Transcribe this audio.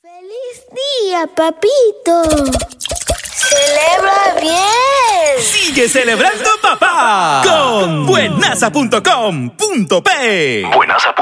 ¡Feliz día, papito! ¡Celebra bien! ¡Sigue celebrando, papá! Con buenaza.com.p. Buenaza.com.pe